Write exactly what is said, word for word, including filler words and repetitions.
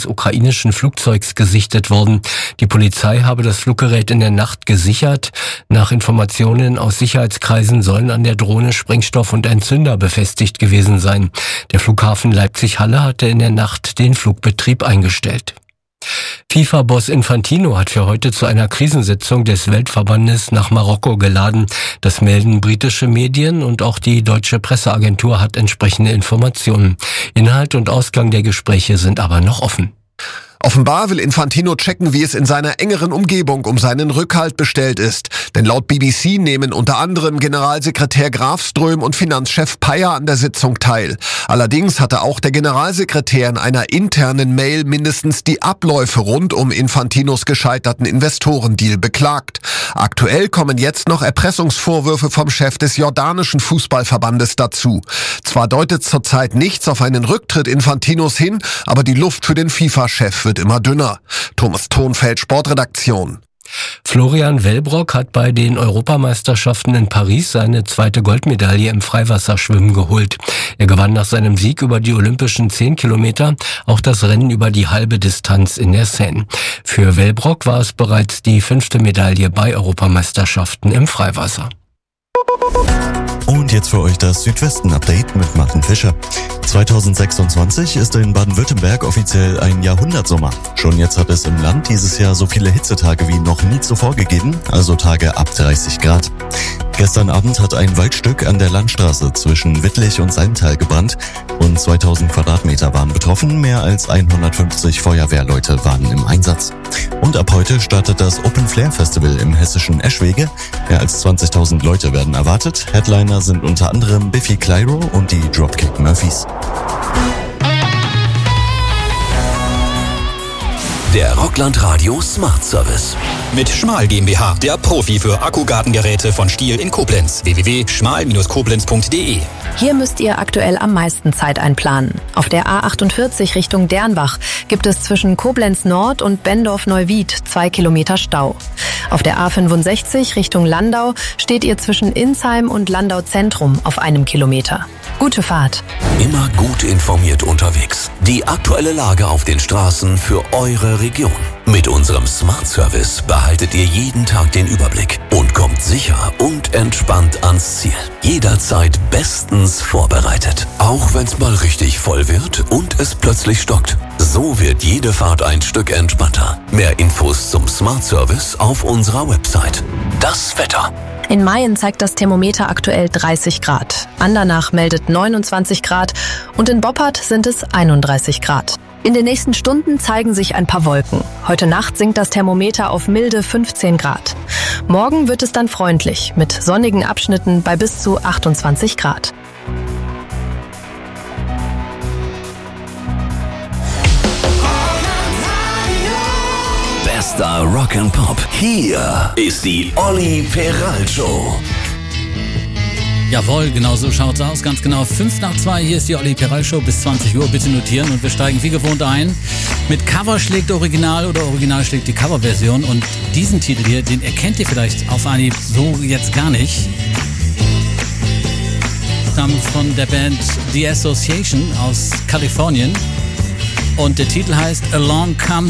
eines ukrainischen Flugzeugs gesichtet worden. Die Polizei habe das Fluggerät in der Nacht gesichert. Nach Informationen aus Sicherheitskreisen sollen an der Drohne Sprengstoff und Entzünder befestigt gewesen sein. Der Flughafen Leipzig-Halle hatte in der Nacht den Flugbetrieb eingestellt. FIFA-Boss Infantino hat für heute zu einer Krisensitzung des Weltverbandes nach Marokko geladen. Das melden britische Medien und auch die deutsche Presseagentur hat entsprechende Informationen. Inhalt und Ausgang der Gespräche sind aber noch offen. Offenbar will Infantino checken, wie es in seiner engeren Umgebung um seinen Rückhalt bestellt ist. Denn laut B B C nehmen unter anderem Generalsekretär Grafström und Finanzchef Payer an der Sitzung teil. Allerdings hatte auch der Generalsekretär in einer internen Mail mindestens die Abläufe rund um Infantinos gescheiterten Investorendeal beklagt. Aktuell kommen jetzt noch Erpressungsvorwürfe vom Chef des jordanischen Fußballverbandes dazu. Zwar deutet zurzeit nichts auf einen Rücktritt Infantinos hin, aber die Luft für den FIFA-Chef wird immer dünner. Thomas Thonfeld, Sportredaktion. Florian Wellbrock hat bei den Europameisterschaften in Paris seine zweite Goldmedaille im Freiwasserschwimmen geholt. Er gewann nach seinem Sieg über die olympischen zehn Kilometer auch das Rennen über die halbe Distanz in der Seine. Für Wellbrock war es bereits die fünfte Medaille bei Europameisterschaften im Freiwasser. Und jetzt für euch das Südwesten-Update mit Martin Fischer. zweitausendsechsundzwanzig ist in Baden-Württemberg offiziell ein Jahrhundertsommer. Schon jetzt hat es im Land dieses Jahr so viele Hitzetage wie noch nie zuvor gegeben, also Tage ab dreißig Grad. Gestern Abend hat ein Waldstück an der Landstraße zwischen Wittlich und Salmtal gebrannt. Rund zweitausend Quadratmeter waren betroffen, mehr als hundertfünfzig Feuerwehrleute waren im Einsatz. Und ab heute startet das Open Flair Festival im hessischen Eschwege. Mehr als zwanzigtausend Leute werden erwartet. Headliner sind unter anderem Biffy Clyro und die Dropkick Murphys. Der Rockland Radio Smart Service. Mit Schmal GmbH, der Profi für Akkugartengeräte von Stihl in Koblenz. w w w punkt schmal Bindestrich koblenz punkt d e. Hier müsst ihr aktuell am meisten Zeit einplanen. Auf der A achtundvierzig Richtung Dernbach gibt es zwischen Koblenz Nord und Bendorf-Neuwied zwei Kilometer Stau. Auf der A fünfundsechzig Richtung Landau steht ihr zwischen Insheim und Landau Zentrum auf einem Kilometer. Gute Fahrt. Immer gut informiert unterwegs. Die aktuelle Lage auf den Straßen für eure Region. Mit unserem Smart Service behaltet ihr jeden Tag den Überblick und kommt sicher und entspannt ans Ziel. Jederzeit bestens vorbereitet. Auch wenn's mal richtig voll wird und es plötzlich stockt. So wird jede Fahrt ein Stück entspannter. Mehr Infos zum Smart Service auf unserer Website. Das Wetter. In Mayen zeigt das Thermometer aktuell dreißig Grad. Andernach meldet neunundzwanzig Grad und in Boppard sind es einunddreißig Grad. In den nächsten Stunden zeigen sich ein paar Wolken. Heute Nacht sinkt das Thermometer auf milde fünfzehn Grad. Morgen wird es dann freundlich, mit sonnigen Abschnitten bei bis zu achtundzwanzig Grad. Bester Rock'n'Pop. Hier ist die Olli Peral Show. Jawohl, genau so schaut's aus. Ganz genau fünf nach zwei. Hier ist die Olli Peral Show bis zwanzig Uhr. Bitte notieren und wir steigen wie gewohnt ein. Mit Cover schlägt Original oder Original schlägt die Coverversion. Und diesen Titel hier, den erkennt ihr vielleicht auf Anhieb so jetzt gar nicht. Stammt von der Band The Association aus Kalifornien. Und der Titel heißt Along Come